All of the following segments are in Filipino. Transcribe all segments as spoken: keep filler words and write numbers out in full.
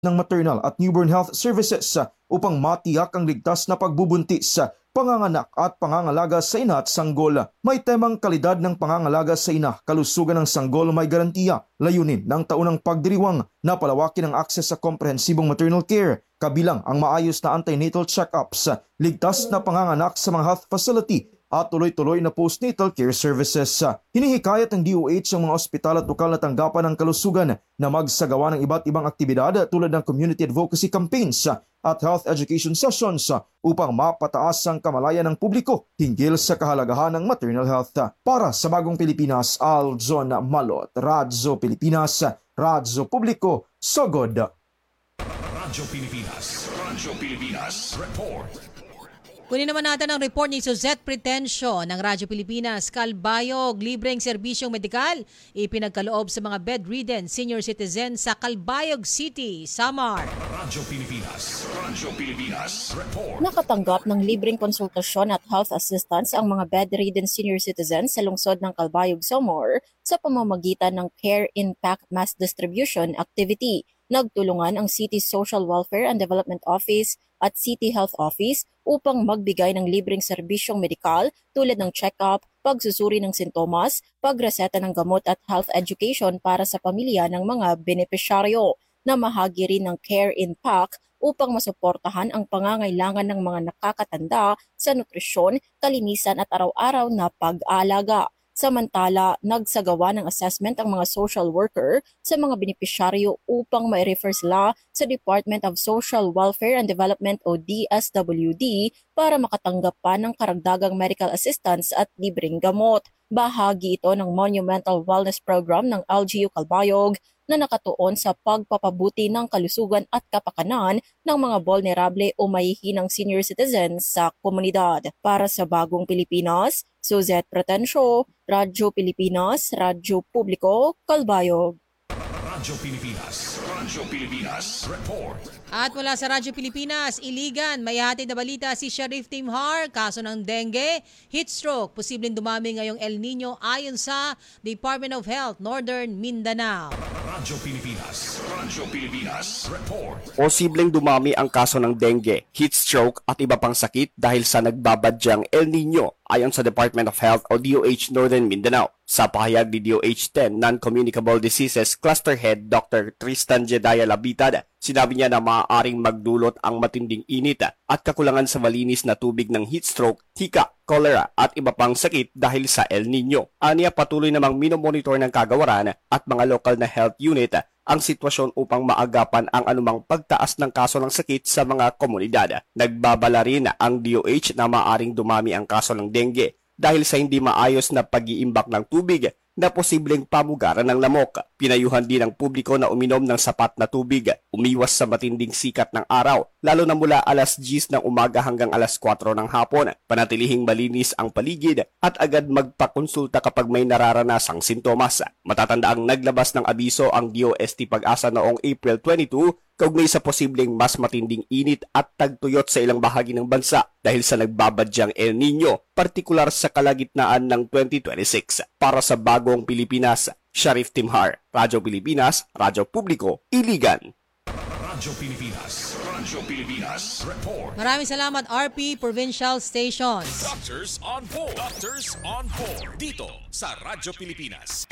ng Maternal at Newborn Health Services upang matiyak ang ligtas na pagbubuntis, panganganak at pangangalaga sa ina at sanggol. May temang kalidad ng pangangalaga sa ina, kalusugan ng sanggol may garantiya. Layunin ng taunang pagdiriwang na palawakin ang akses sa komprehensibong maternal care, kabilang ang maayos na antenatal check-ups, ligtas na panganganak sa mga health facility at tuloy-tuloy na postnatal care services. Hinihikayat ng D O H ang mga ospital at lokal na tanggapan ng kalusugan na magsagawa ng iba't ibang aktibidad tulad ng community advocacy campaigns at health education sessions upang mapataas ang kamalayan ng publiko hinggil sa kahalagahan ng maternal health. Para sa Bagong Pilipinas, Aljon Malot, Radyo Pilipinas, Radyo Publiko, Sogod. Radyo Pilipinas, Radyo Pilipinas, report. Kunin naman natin ang report ni Suzette Pretencio ng Radyo Pilipinas. Calbayog, libreng serbisyong medikal ipinagkaloob sa mga bedridden senior citizens sa Calbayog City, Samar. Radyo Pilipinas, Radyo Pilipinas, report. Nakatanggap ng libreng konsultasyon at health assistance ang mga bedridden senior citizens sa lungsod ng Calbayog, Samar sa pamamagitan ng Care Impact Mass Distribution Activity. Nagtulungan ang City Social Welfare and Development Office at City Health Office upang magbigay ng libreng serbisyong medikal tulad ng check-up, pagsusuri ng sintomas, pagreseta ng gamot at health education para sa pamilya ng mga benepisyaryo. Namahagi rin ng Care Impact upang masuportahan ang pangangailangan ng mga nakakatanda sa nutrisyon, kalinisan at araw-araw na pag-aalaga. Samantala, nagsagawa ng assessment ang mga social worker sa mga benepisyaryo upang ma-refer sila sa Department of Social Welfare and Development o D S W D para makatanggap pa ng karagdagang medical assistance at libreng gamot. Bahagi ito ng Monumental Wellness Program ng L G U Calbayog na nakatuon sa pagpapabuti ng kalusugan at kapakanan ng mga vulnerable o mahihinang senior citizens sa komunidad. Para sa Bagong Pilipinas, Suzette Pretencio, Radyo Pilipinas, Radyo Publiko, Calbayog. Radyo Pilipinas, Radyo Pilipinas, report. At mula sa Radyo Pilipinas, Iligan, may hatid na balita si Sheriff Timhar, kaso ng dengue, heat stroke, posibleng dumami ngayong El Nino ayon sa Department of Health, Northern Mindanao. Radyo Pilipinas, Radyo Pilipinas, report. Posibleng dumami ang kaso ng dengue, heat stroke at iba pang sakit dahil sa nagbabadyang El Nino ayon sa Department of Health o D O H Northern Mindanao. Sa pahayag ni D O H ten Non-Communicable Diseases Cluster Head Doctor Tristan Jedaya Labitad, sinabi niya na maaaring magdulot ang matinding init at kakulangan sa malinis na tubig ng heat stroke, hika, cholera at iba pang sakit dahil sa El Nino. Aniya patuloy namang minomonitor ng kagawaran at mga lokal na health unit ang sitwasyon upang maagapan ang anumang pagtaas ng kaso ng sakit sa mga komunidad. Nagbabala rin ang D O H na maaaring dumami ang kaso ng dengue dahil sa hindi maayos na pag-iimbak ng tubig na posibleng pamugaran ng lamok. Pinayuhan din ng publiko na uminom ng sapat na tubig, umiwas sa matinding sikat ng araw, lalo na mula alas diyes ng umaga hanggang alas kwatro ng hapon. Panatilihing malinis ang paligid at agad magpakonsulta kapag may nararanasang sintomas. Matatandaang naglabas ng abiso ang D O S T Pag-asa noong April twenty-two kaugnay sa posibleng mas matinding init at tagtuyot sa ilang bahagi ng bansa dahil sa nagbabadyang El Nino, partikular sa kalagitnaan ng twenty twenty-six. Para sa Bagong Pilipinas, Sheriff Timhar, Radyo Pilipinas, Radyo Publiko, Iligan. Radyo Pilipinas, Radyo Pilipinas, report. Maraming salamat R P Provincial Stations. Doctors on board. Doctors on board. Dito sa Radyo Pilipinas.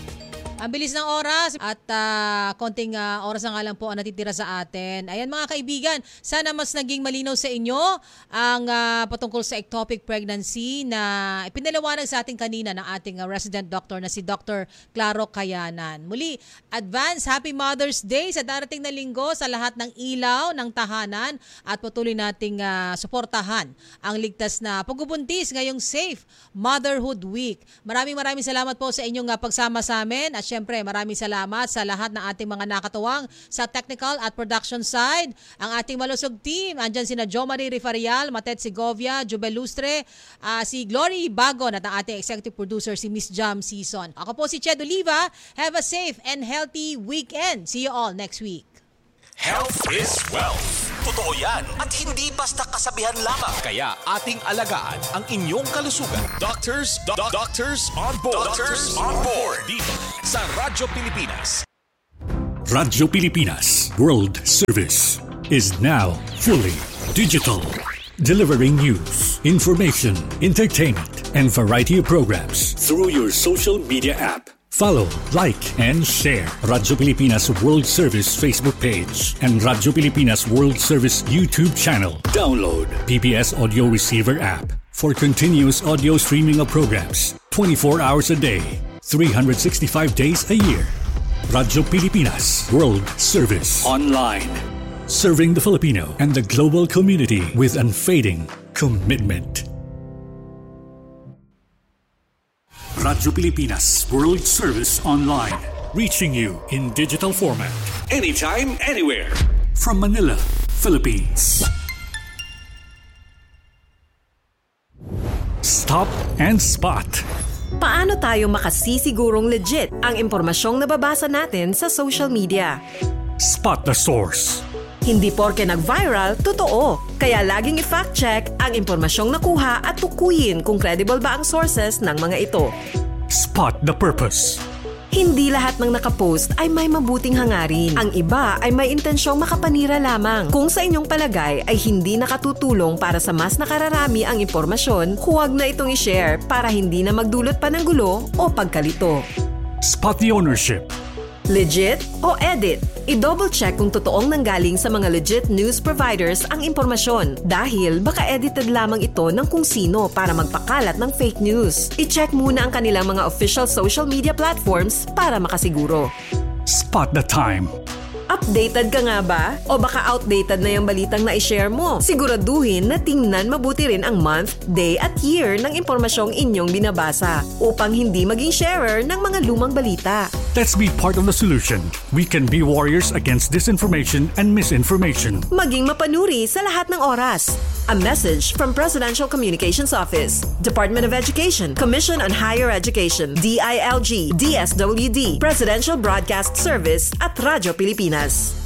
Ang bilis ng oras at uh, konting uh, oras na nga lang po ang natitira sa atin. Ayan mga kaibigan, sana mas naging malinaw sa inyo ang uh, patungkol sa ectopic pregnancy na ipinaliwanag sa ating kanina ng ating uh, resident doctor na si Doctor Claro Kayanan. Muli, advance Happy Mother's Day sa darating na linggo sa lahat ng ilaw ng tahanan at patuloy nating uh, suportahan ang ligtas na pagbubuntis ngayong Safe Motherhood Week. Maraming maraming salamat po sa inyong uh, pagsama sa amin at syempre, maraming salamat sa lahat ng ating mga nakatuwang sa technical at production side. Ang ating malusog team, andyan sina Jo Marie Rifarial, Matet Segovia, Jubel Lustre, uh, si Glory Bagon at ang ating executive producer si Miss Jam Season. Ako po si Ched Oliva. Have a safe and healthy weekend. See you all next week. Health is wealth. Totoo yan at hindi basta kasabihan lamang. Kaya ating alagaan ang inyong kalusugan. Doctors, do- doctors on board. Doctors on board. Dito sa Radyo Pilipinas. Radyo Pilipinas World Service is now fully digital, delivering news, information, entertainment, and variety of programs through your social media app. Follow, like, and share Radyo Pilipinas World Service Facebook page and Radyo Pilipinas World Service YouTube channel. Download P P S Audio Receiver app for continuous audio streaming of programs twenty-four hours a day, three hundred sixty-five days a year. Radyo Pilipinas World Service Online. Serving the Filipino and the global community with unfading commitment. Radyo Pilipinas World Service Online. Reaching you in digital format. Anytime, anywhere. From Manila, Philippines. Stop and Spot. Paano tayo makasisigurong legit ang impormasyong nababasa natin sa social media? Spot the source. Hindi porke nag-viral, totoo. Kaya laging i-fact check ang impormasyong nakuha at tukuyin kung credible ba ang sources ng mga ito. Spot the purpose. Hindi lahat ng nakapost ay may mabuting hangarin. Ang iba ay may intensyong makapanira lamang. Kung sa inyong palagay ay hindi nakatutulong para sa mas nakararami ang impormasyon, huwag na itong i-share para hindi na magdulot pa ng gulo o pagkalito. Spot the ownership. Legit o edit? I-double check kung totoong nanggaling sa mga legit news providers ang impormasyon dahil baka edited lamang ito ng kung sino para magpakalat ng fake news. I-check muna ang kanilang mga official social media platforms para makasiguro. Spot the time. Updated ka nga ba? O baka outdated na yung balitang na i-share mo? Siguraduhin na tingnan mabuti rin ang month, day at year ng impormasyong inyong binabasa upang hindi maging sharer ng mga lumang balita. Let's be part of the solution. We can be warriors against disinformation and misinformation. Maging mapanuri sa lahat ng oras. A message from Presidential Communications Office, Department of Education, Commission on Higher Education, D I L G, D S W D, Presidential Broadcast Service at Radyo Pilipinas.